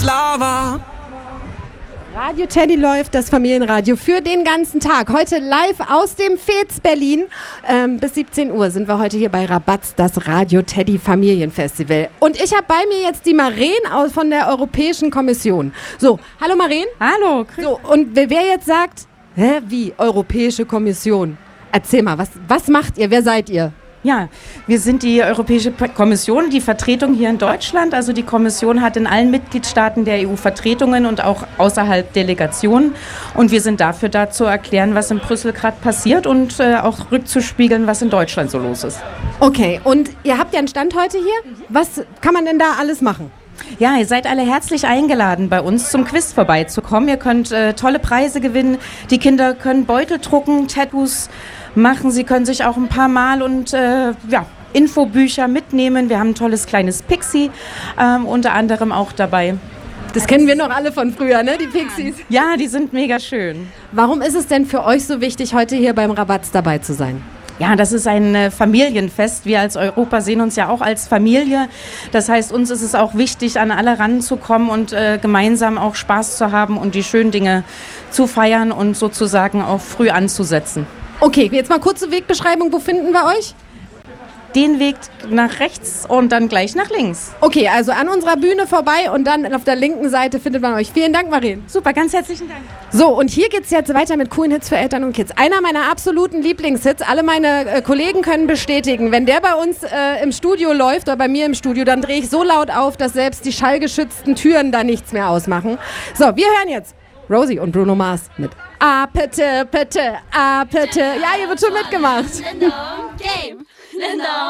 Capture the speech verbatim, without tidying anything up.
Lava. Radio Teddy läuft, das Familienradio für den ganzen Tag. Heute live aus dem Fez Berlin. Ähm, bis siebzehn Uhr sind wir heute hier bei Rabatz, das Radio Teddy Familienfestival. Und ich habe bei mir jetzt die Maren aus von der Europäischen Kommission. So, hallo Maren. Hallo. So, und wer jetzt sagt, hä, wie, Europäische Kommission? Erzähl mal, was, was macht ihr, wer seid ihr? Ja, wir sind die Europäische Kommission, die Vertretung hier in Deutschland. Also die Kommission hat in allen Mitgliedstaaten der E U Vertretungen und auch außerhalb Delegationen. Und wir sind dafür da zu erklären, was in Brüssel gerade passiert und äh, auch rückzuspiegeln, was in Deutschland so los ist. Okay, und ihr habt ja einen Stand heute hier. Was kann man denn da alles machen? Ja, ihr seid alle herzlich eingeladen, bei uns zum Quiz vorbeizukommen. Ihr könnt äh, tolle Preise gewinnen. Die Kinder können Beutel drucken, Tattoos machen. Sie können sich auch ein paar Mal und äh, ja, Infobücher mitnehmen. Wir haben ein tolles kleines Pixie ähm, unter anderem auch dabei. Das kennen wir noch alle von früher, ne? Die Pixies. Ja, die sind mega schön. Warum ist es denn für euch so wichtig, heute hier beim Rabatz dabei zu sein? Ja, das ist ein äh, Familienfest. Wir als Europa sehen uns ja auch als Familie. Das heißt, uns ist es auch wichtig, an alle ranzukommen und äh, gemeinsam auch Spaß zu haben und die schönen Dinge zu feiern und sozusagen auch früh anzusetzen. Okay, jetzt mal kurze Wegbeschreibung. Wo finden wir euch? Den Weg nach rechts und dann gleich nach links. Okay, also an unserer Bühne vorbei und dann auf der linken Seite findet man euch. Vielen Dank, Maren. Super, ganz herzlichen Dank. So, und hier geht's jetzt weiter mit coolen Hits für Eltern und Kids. Einer meiner absoluten Lieblingshits, alle meine äh, Kollegen können bestätigen, wenn der bei uns äh, im Studio läuft oder bei mir im Studio, dann drehe ich so laut auf, dass selbst die schallgeschützten Türen da nichts mehr ausmachen. So, wir hören jetzt Rosie und Bruno Mars mit Ah, bitte, bitte, ah, bitte. Ja, hier wird schon mitgemacht. Game.